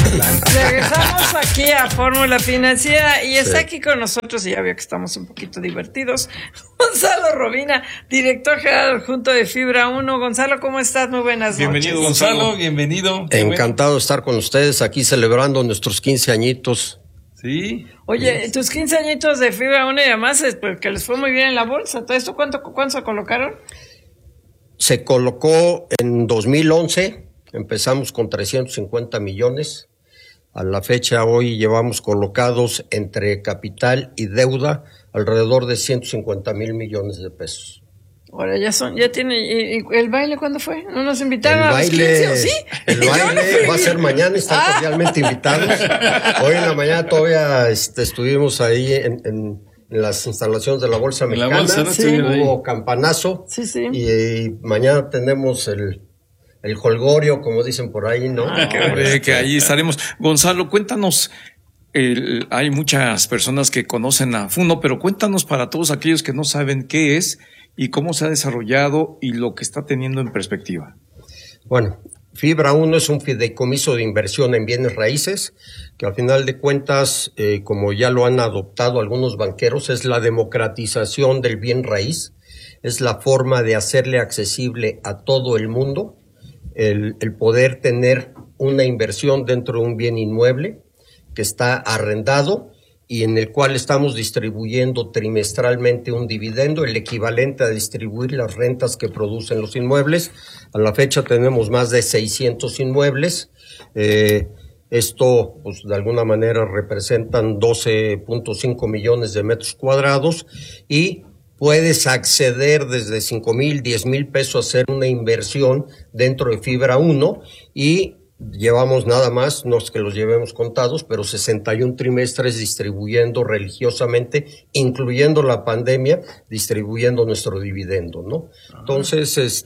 Regresamos aquí a Fórmula Financiera y está aquí con nosotros, y ya veo que estamos un poquito divertidos, Gonzalo Robina, director general adjunto de Fibra 1. Gonzalo, ¿cómo estás? Muy buenas noches. Bienvenido, Gonzalo, bienvenido. Encantado de estar con ustedes aquí celebrando nuestros 15 añitos. Sí. Oye, tus 15 añitos de Fibra 1 y además que les fue muy bien en la bolsa. ¿Todo esto cuánto se colocaron? Se colocó en 2011, empezamos con 350 millones. A la fecha hoy llevamos colocados entre capital y deuda alrededor de 150 mil millones de pesos. Ahora ya tiene. ¿Y el baile cuándo fue? ¿No nos invitaron a los 15 o sí? El baile va a ser mañana, están cordialmente invitados. Hoy en la mañana todavía estuvimos ahí en las instalaciones de la Bolsa Mexicana. La bolsa, ¿no? Sí. Hubo campanazo. Sí. Y mañana tenemos el jolgorio, como dicen por ahí, ¿no? Que ahí estaremos. Gonzalo, cuéntanos, hay muchas personas que conocen a Funo, pero cuéntanos para todos aquellos que no saben qué es y cómo se ha desarrollado y lo que está teniendo en perspectiva. Bueno, Fibra 1 es un fideicomiso de inversión en bienes raíces, que al final de cuentas, como ya lo han adoptado algunos banqueros, es la democratización del bien raíz, es la forma de hacerle accesible a todo el mundo el poder tener una inversión dentro de un bien inmueble que está arrendado y en el cual estamos distribuyendo trimestralmente un dividendo, el equivalente a distribuir las rentas que producen los inmuebles. A la fecha tenemos más de 600 inmuebles. Esto, pues, de alguna manera representan 12.5 millones de metros cuadrados y puedes acceder desde 5,000, 10,000 pesos a hacer una inversión dentro de Fibra 1 y llevamos nada más, no es que los llevemos contados, pero 61 trimestres distribuyendo religiosamente, incluyendo la pandemia, distribuyendo nuestro dividendo, ¿no? Entonces,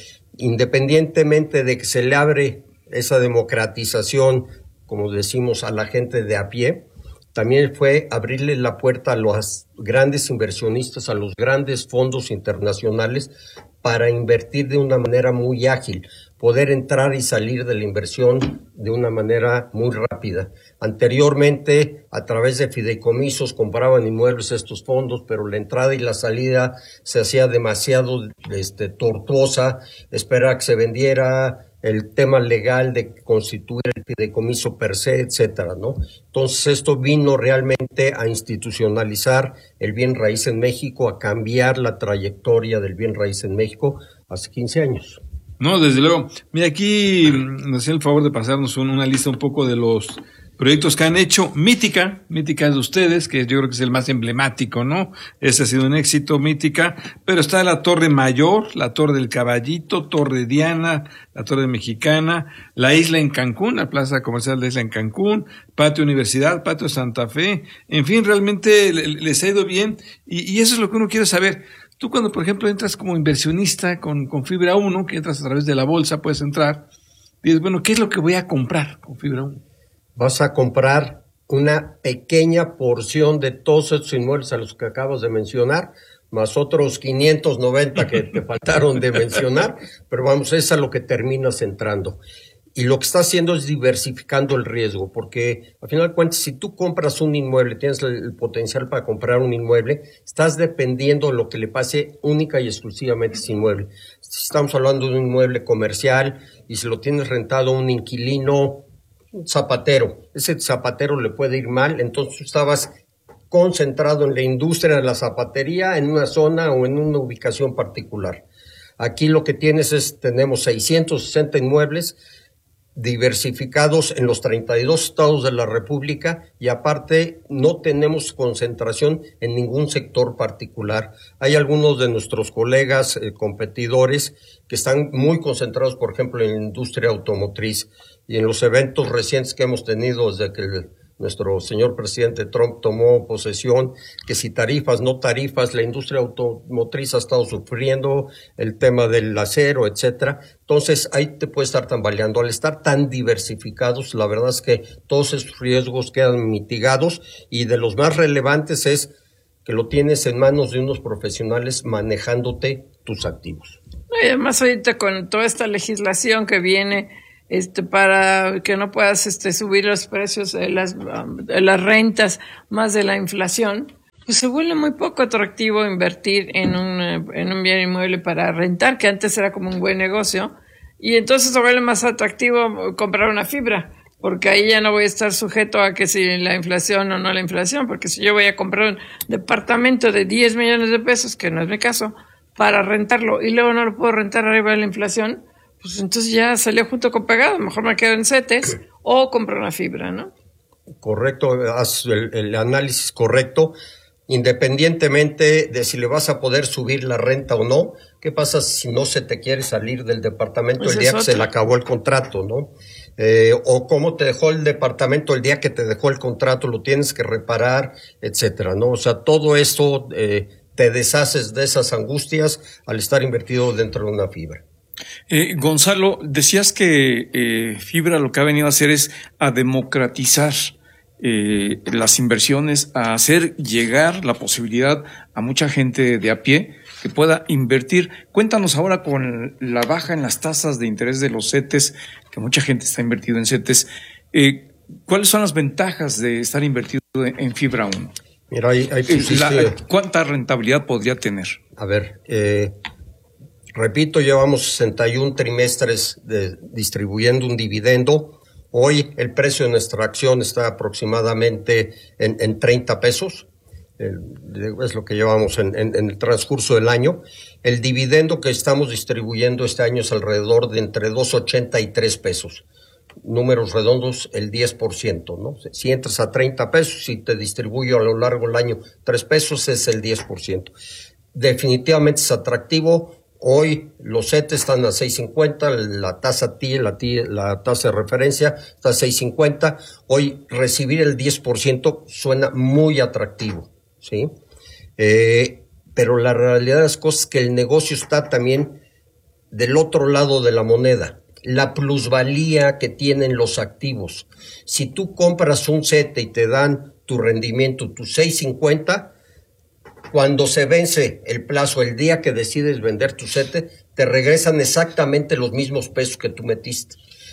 independientemente de que se le abre esa democratización, como decimos, a la gente de a pie, también fue abrirle la puerta a los grandes inversionistas, a los grandes fondos internacionales para invertir de una manera muy ágil, poder entrar y salir de la inversión de una manera muy rápida. Anteriormente, a través de fideicomisos, compraban inmuebles estos fondos, pero la entrada y la salida se hacía demasiado tortuosa, esperar a que se vendiera, el tema legal de constituir el fideicomiso per se, etcétera, ¿no? Entonces esto vino realmente a institucionalizar el bien raíz en México, a cambiar la trayectoria del bien raíz en México hace 15 años. No, desde luego. Mira, aquí nos hacía el favor de pasarnos una lista un poco de los proyectos que han hecho. Mítica es de ustedes, que yo creo que es el más emblemático, ¿no? Ese ha sido un éxito, Mítica. Pero está la Torre Mayor, la Torre del Caballito, Torre Diana, la Torre Mexicana, la Isla en Cancún, la Plaza Comercial de Isla en Cancún, Patio Universidad, Patio Santa Fe. En fin, realmente les ha ido bien y eso es lo que uno quiere saber. Tú cuando, por ejemplo, entras como inversionista con Fibra 1, que entras a través de la bolsa, puedes entrar, dices, bueno, ¿qué es lo que voy a comprar con Fibra 1? Vas a comprar una pequeña porción de todos estos inmuebles a los que acabas de mencionar, más otros 590 que te faltaron de mencionar, pero vamos, es a lo que terminas entrando. Y lo que está haciendo es diversificando el riesgo, porque al final de cuentas, si tú compras un inmueble, tienes el potencial para comprar un inmueble, estás dependiendo de lo que le pase única y exclusivamente a ese inmueble. Si estamos hablando de un inmueble comercial y si lo tienes rentado a un inquilino, un zapatero, ese zapatero le puede ir mal, entonces tú estabas concentrado en la industria de la zapatería en una zona o en una ubicación particular. Aquí lo que tenemos 660 inmuebles diversificados en los 32 estados de la República y aparte no tenemos concentración en ningún sector particular. Hay algunos de nuestros colegas competidores que están muy concentrados, por ejemplo, en la industria automotriz y en los eventos recientes que hemos tenido desde que nuestro señor presidente Trump tomó posesión, que si tarifas, no tarifas, la industria automotriz ha estado sufriendo, el tema del acero, etcétera. Entonces, ahí te puede estar tambaleando. Al estar tan diversificados, la verdad es que todos esos riesgos quedan mitigados y de los más relevantes es que lo tienes en manos de unos profesionales manejándote tus activos. Y además ahorita con toda esta legislación que viene para que no puedas subir los precios de las rentas más de la inflación, pues se vuelve muy poco atractivo invertir en un bien inmueble para rentar, que antes era como un buen negocio, y entonces se vuelve más atractivo comprar una fibra, porque ahí ya no voy a estar sujeto a que si la inflación o no la inflación, porque si yo voy a comprar un departamento de 10 millones de pesos, que no es mi caso, para rentarlo, y luego no lo puedo rentar arriba de la inflación, pues entonces ya salió junto con pegado, mejor me quedo en CETES o compro una fibra, ¿no? Correcto, haz el análisis correcto. Independientemente de si le vas a poder subir la renta o no, ¿qué pasa si no se te quiere salir del departamento el día que se le acabó el contrato, ¿no? O cómo te dejó el departamento el día que te dejó el contrato, lo tienes que reparar, etcétera, ¿no? O sea, todo esto te deshaces de esas angustias al estar invertido dentro de una fibra. Gonzalo, decías que Fibra lo que ha venido a hacer es a democratizar las inversiones, a hacer llegar la posibilidad a mucha gente de a pie que pueda invertir. Cuéntanos ahora con la baja en las tasas de interés de los CETES, que mucha gente está invertido en CETES, ¿cuáles son las ventajas de estar invertido en Fibra 1? Mira, ahí ¿cuánta rentabilidad podría tener? A ver, repito, llevamos 61 trimestres distribuyendo un dividendo. Hoy el precio de nuestra acción está aproximadamente en 30 pesos. Es lo que llevamos en el transcurso del año. El dividendo que estamos distribuyendo este año es alrededor de entre 2.80 y 3 pesos. Números redondos, el 10%, ¿no? Si entras a 30 pesos y te distribuyo a lo largo del año 3 pesos, es el 10%. Definitivamente es atractivo. Hoy los CETES están a 6.50, la tasa TIE, la tasa de referencia está a 6.50. Hoy recibir el 10% suena muy atractivo, ¿sí? Pero la realidad de las cosas es que el negocio está también del otro lado de la moneda. La plusvalía que tienen los activos. Si tú compras un CETE y te dan tu rendimiento, tus 6.50, cuando se vence el plazo, el día que decides vender tu CETE, te regresan exactamente los mismos pesos que tú metiste.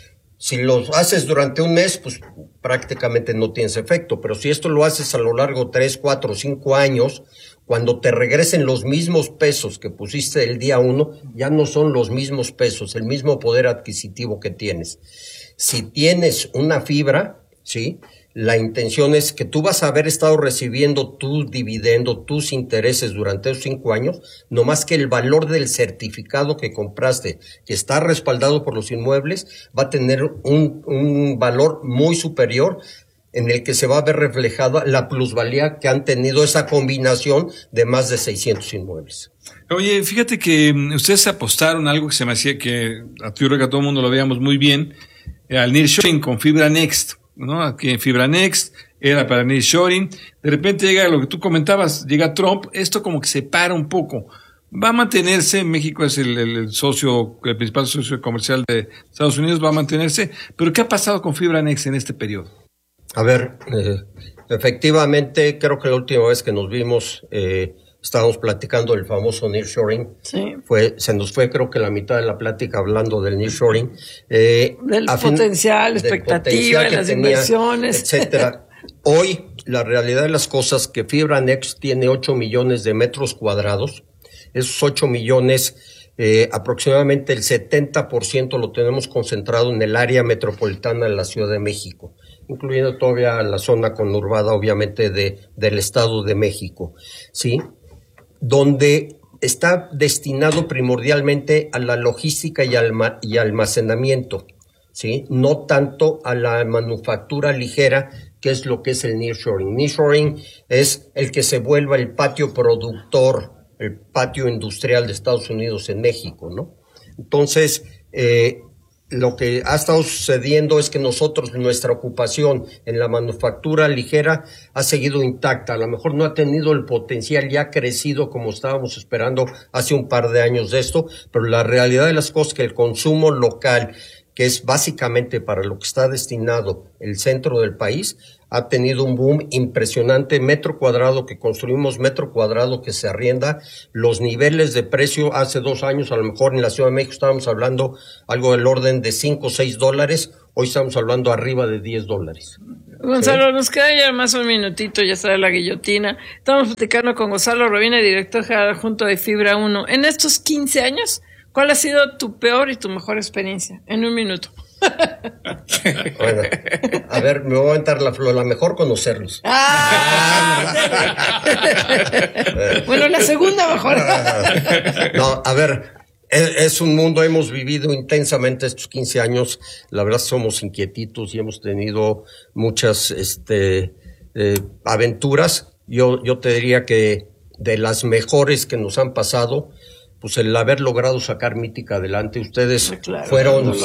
Si lo haces durante un mes, pues prácticamente no tienes efecto, pero si esto lo haces a lo largo de 3, 4, 5 años, cuando te regresen los mismos pesos que pusiste el día 1, ya no son los mismos pesos, el mismo poder adquisitivo que tienes. Si tienes una fibra, ¿sí?, la intención es que tú vas a haber estado recibiendo tu dividendo, tus intereses durante esos 5 años, no más que el valor del certificado que compraste, que está respaldado por los inmuebles, va a tener un valor muy superior en el que se va a ver reflejada la plusvalía que han tenido esa combinación de más de 600 inmuebles. Oye, fíjate que ustedes apostaron algo que se me hacía que yo creo que a todo el mundo lo veíamos muy bien, al nearshoring con Fibra Next, ¿no? Aquí en Fibra Next era para nearshoring. De repente llega lo que tú comentabas, llega Trump, esto como que se para un poco. Va a mantenerse, México es el principal socio comercial de Estados Unidos, va a mantenerse, pero ¿qué ha pasado con Fibra Next en este periodo? A ver, efectivamente, creo que la última vez que nos vimos, estábamos platicando del famoso nearshoring. Sí. Se nos fue creo que la mitad de la plática hablando del nearshoring. Del potencial, expectativa, de las inversiones, etcétera. Hoy, la realidad de las cosas que Fibra Next tiene 8 millones de metros cuadrados. Esos 8 millones, aproximadamente el 70% lo tenemos concentrado en el área metropolitana de la Ciudad de México, incluyendo todavía la zona conurbada, obviamente, del Estado de México, ¿sí?, donde está destinado primordialmente a la logística y almacenamiento, ¿sí?, no tanto a la manufactura ligera, que es lo que es el nearshoring. Nearshoring es el que se vuelva el patio productor, el patio industrial de Estados Unidos en México, ¿no? Entonces, lo que ha estado sucediendo es que nuestra ocupación en la manufactura ligera ha seguido intacta. A lo mejor no ha tenido el potencial, ya ha crecido como estábamos esperando hace un par de años de esto, pero la realidad de las cosas es que el consumo local que es básicamente para lo que está destinado el centro del país, ha tenido un boom impresionante. Metro cuadrado que construimos, metro cuadrado que se arrienda, los niveles de precio hace 2 años, a lo mejor en la Ciudad de México estábamos hablando algo del orden de $5 o $6, hoy estamos hablando arriba de $10. Gonzalo, nos queda ya más un minutito, ya está la guillotina. Estamos platicando con Gonzalo Rovina, director general adjunto de Fibra 1. En estos 15 años, ¿cuál ha sido tu peor y tu mejor experiencia? En un minuto. Bueno, a ver, me voy a aventar la mejor conocerlos. Bueno, la segunda mejor. No, a ver, es un mundo, hemos vivido intensamente estos 15 años, la verdad somos inquietitos y hemos tenido muchas aventuras. Yo te diría que de las mejores que nos han pasado, pues el haber logrado sacar Mítica adelante. Ustedes fueron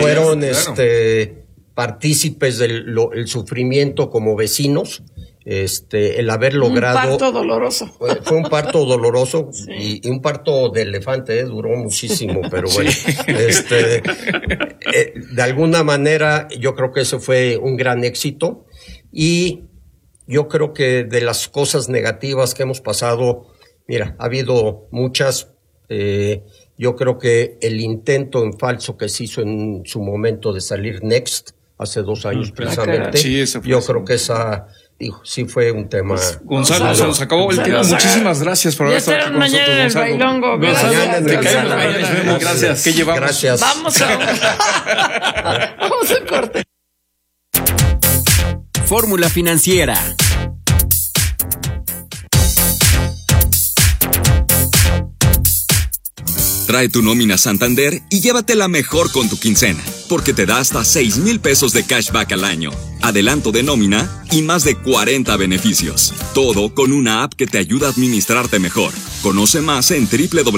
partícipes del sufrimiento como vecinos, el haber logrado. Un parto doloroso. Fue un parto doloroso, sí. y un parto de elefante, duró muchísimo, pero bueno. De alguna manera, yo creo que eso fue un gran éxito, y yo creo que de las cosas negativas que hemos pasado, mira, ha habido muchas. Yo creo que el intento en falso que se hizo en su momento de salir Next hace 2 años precisamente, sí, yo creo que esa, sí fue un tema. Gonzalo, se nos acabó el tiempo. Muchísimas gracias por haber estado aquí con nosotros, Gonzalo. Mañana, gracias. ¿Qué llevamos? Gracias. Vamos a corte. Fórmula Financiera. Trae tu nómina Santander y llévatela mejor con tu quincena, porque te da hasta 6,000 pesos de cashback al año, adelanto de nómina y más de 40 beneficios. Todo con una app que te ayuda a administrarte mejor. Conoce más en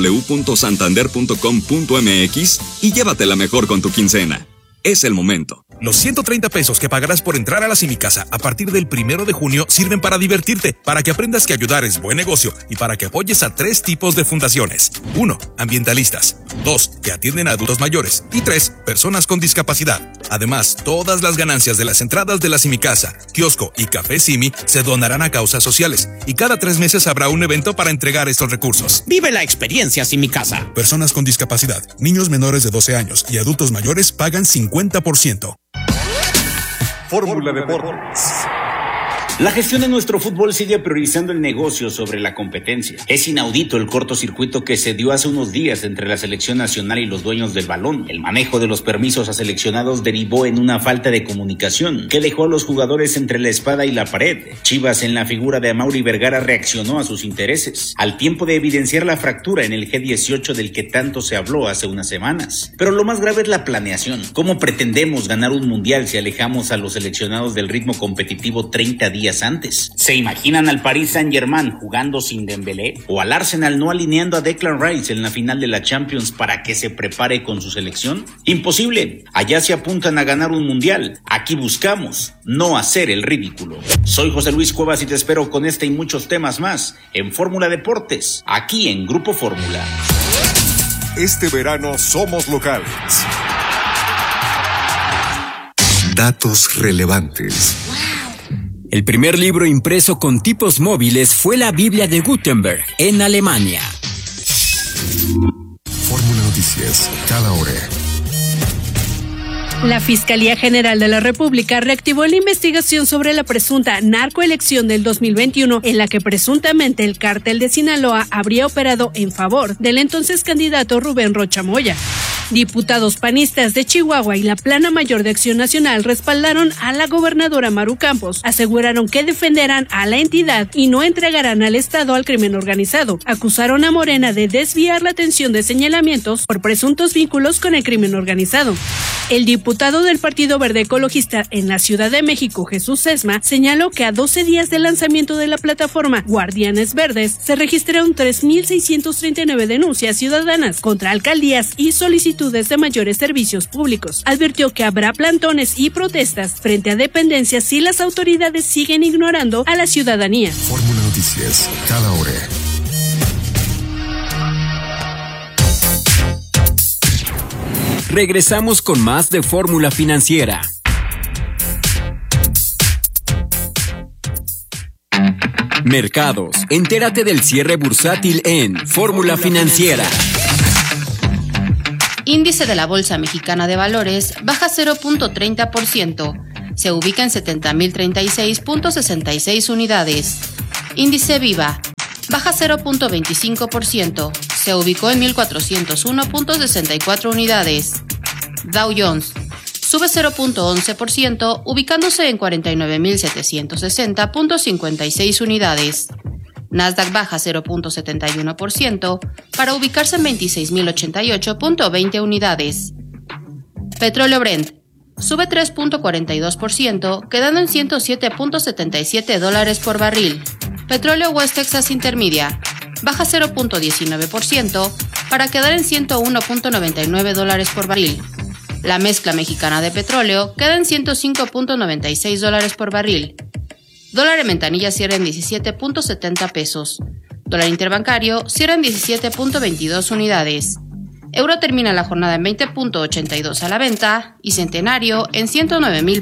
www.santander.com.mx y llévatela mejor con tu quincena. Es el momento. Los 130 pesos que pagarás por entrar a la Simicasa a partir del 1 de junio sirven para divertirte, para que aprendas que ayudar es buen negocio y para que apoyes a 3 tipos de fundaciones. 1. Ambientalistas. 2. Que atienden a adultos mayores. Y 3. Personas con discapacidad. Además, todas las ganancias de las entradas de la Simicasa, kiosco y café Simi se donarán a causas sociales. Y cada 3 meses habrá un evento para entregar estos recursos. Vive la experiencia Simicasa. Personas con discapacidad, niños menores de 12 años y adultos mayores pagan 50%. Fórmula Deportes. La gestión de nuestro fútbol sigue priorizando el negocio sobre la competencia. Es inaudito el cortocircuito que se dio hace unos días entre la selección nacional y los dueños del balón. El manejo de los permisos a seleccionados derivó en una falta de comunicación que dejó a los jugadores entre la espada y la pared. Chivas, en la figura de Amaury Vergara, reaccionó a sus intereses, al tiempo de evidenciar la fractura en el G18 del que tanto se habló hace unas semanas. Pero lo más grave es la planeación. ¿Cómo pretendemos ganar un mundial si alejamos a los seleccionados del ritmo competitivo 30 días antes? ¿Se imaginan al Paris Saint-Germain jugando sin Dembélé? ¿O al Arsenal no alineando a Declan Rice en la final de la Champions para que se prepare con su selección? Imposible. Allá se apuntan a ganar un mundial. Aquí buscamos no hacer el ridículo. Soy José Luis Cuevas y te espero con este y muchos temas más en Fórmula Deportes, aquí en Grupo Fórmula. Este verano somos locales. Datos relevantes. El primer libro impreso con tipos móviles fue la Biblia de Gutenberg, en Alemania. Fórmula Noticias, cada hora. La Fiscalía General de la República reactivó la investigación sobre la presunta narcoelección del 2021, en la que presuntamente el cártel de Sinaloa habría operado en favor del entonces candidato Rubén Rocha Moya. Diputados panistas de Chihuahua y la Plana Mayor de Acción Nacional respaldaron a la gobernadora Maru Campos. Aseguraron que defenderán a la entidad y no entregarán al Estado al crimen organizado. Acusaron a Morena de desviar la atención de señalamientos por presuntos vínculos con el crimen organizado. El diputado del Partido Verde Ecologista en la Ciudad de México, Jesús Sesma, señaló que a 12 días del lanzamiento de la plataforma Guardianes Verdes se registraron 3,639 denuncias ciudadanas contra alcaldías y solicitudes de mayores servicios públicos. Advirtió que habrá plantones y protestas frente a dependencias si las autoridades siguen ignorando a la ciudadanía. Fórmula Noticias, cada hora. Regresamos con más de Fórmula Financiera. Mercados. Entérate del cierre bursátil en Fórmula Financiera. Índice de la Bolsa Mexicana de Valores baja 0.30%. Se ubica en 70.036.66 unidades. Índice Viva baja 0.25%. Se ubicó en 1.401.64 unidades. Dow Jones sube 0.11%, ubicándose en 49.760.56 unidades. Nasdaq baja 0.71% para ubicarse en 26.088.20 unidades. Petróleo Brent sube 3.42%, quedando en $107.77 por barril. Petróleo West Texas Intermedia baja 0.19% para quedar en $101.99 por barril. La mezcla mexicana de petróleo queda en $105.96 por barril. Dólar en ventanilla cierra en 17.70 pesos. Dólar interbancario cierra en 17.22 unidades. Euro termina la jornada en 20.82 a la venta y Centenario en 109.000